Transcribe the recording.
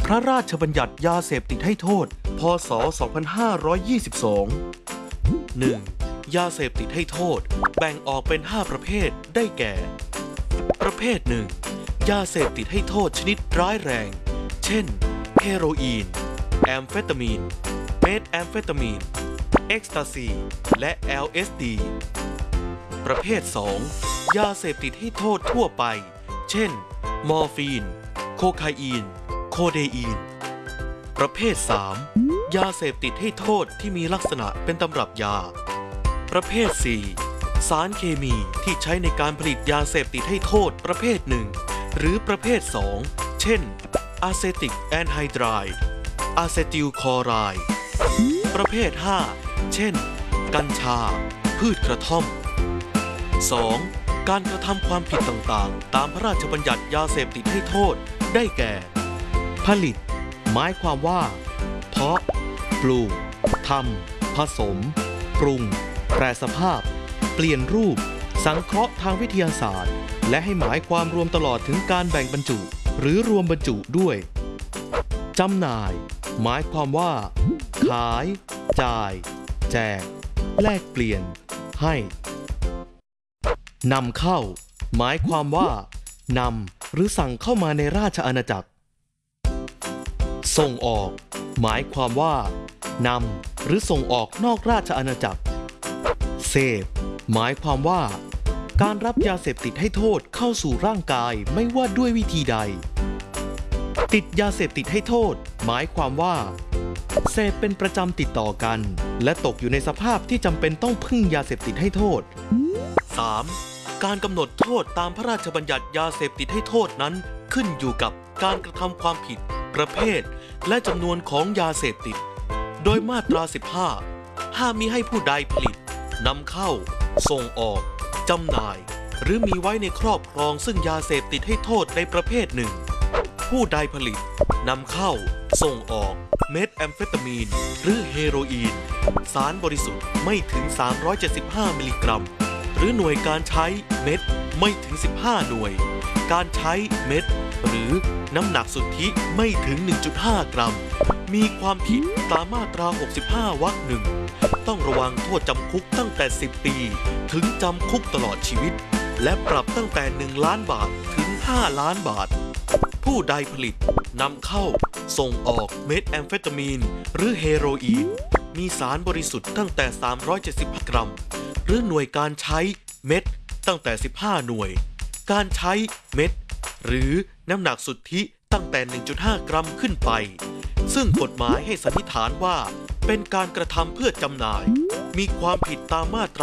พระราชบัญญัติยาเสพติดให้โทษ พ.ศ. 2522 1. ยาเสพติดให้โทษแบ่งออกเป็น 5 ประเภทได้แก่ ประเภท 1. ยาเสพติดให้โทษชนิดร้ายแรงเช่นเฮโรอีนแอมเฟตามีนเมทแอมเฟตามีนเอ็กซ์ตาซีและ LSD ประเภท 2. ยาเสพติดให้โทษทั่วไปเช่นมอร์ฟีนโคไคอีนโคเดอีนประเภท 3. ยาเสพติดให้โทษที่มีลักษณะเป็นตำรับยาประเภท 4. สารเคมีที่ใช้ในการผลิตยาเสพติดให้โทษประเภท 1 หรือประเภท 2 เช่นอะเซติกแอนไฮไดร์อะเซติลคลอไรด์ประเภท 5 เช่นกัญชาพืชกระท่อม 2. การกระทำความผิดต่างๆตามพระราชบัญญัติยาเสพติดให้โทษได้แก่ผลิตหมายความว่าเพาะปลูกทำผสมปรุงแปรสภาพเปลี่ยนรูปสังเคราะห์ทางวิทยาศาสตร์และให้หมายความรวมตลอดถึงการแบ่งบรรจุหรือรวมบรรจุด้วยจำหน่ายหมายความว่าขายจ่ายแจกแลกเปลี่ยนให้นำเข้าหมายความว่านำหรือสั่งเข้ามาในราชอาณาจักรส่งออกหมายความว่านำหรือส่งออกนอกราชอาณาจักรเสพหมายความว่าการรับยาเสพติดให้โทษเข้าสู่ร่างกายไม่ว่าด้วยวิธีใดติดยาเสพติดให้โทษหมายความว่าเสพเป็นประจำติดต่อกันและตกอยู่ในสภาพที่จำเป็นต้องพึ่งยาเสพติดให้โทษ 3. การกำหนดโทษตามพระราชบัญญัติยาเสพติดให้โทษนั้นขึ้นอยู่กับการกระทำความผิดประเภทและจำนวนของยาเสพติดโดยมาตรา 15 ห้ามมิให้ผู้ใดผลิตนำเข้าส่งออกจำหน่ายหรือมีไว้ในครอบครองซึ่งยาเสพติดให้โทษในประเภทหนึ่งผู้ใดผลิตนำเข้าส่งออกเมทแอมเฟตามีนหรือเฮโรอีนสารบริสุทธิ์ไม่ถึง375มิลลิกรัมหรือหน่วยการใช้เม็ดไม่ถึง15หน่วยการใช้เม็ดหรือน้ำหนักสุทธิไม่ถึง 1.5 กรัมมีความผิดตามมาตรา 65 วรรค 1ต้องระวังโทษจำคุกตั้งแต่10 ปีถึงจำคุกตลอดชีวิตและปรับตั้งแต่1 ล้านบาทถึง5 ล้านบาทผู้ใดผลิตนำเข้าส่งออกเมทแอมเฟตามีนหรือเฮโรอีนมีสารบริสุทธิ์ตั้งแต่375 กรัมหรือหน่วยการใช้เม็ดตั้งแต่15 หน่วยการใช้เม็ดหรือน้ำหนักสุทธิตั้งแต่ 1.5 กรัมขึ้นไปซึ่งกฎหมายให้สันนิษฐานว่าเป็นการกระทำเพื่อจำหน่ายมีความผิดตามมาตรา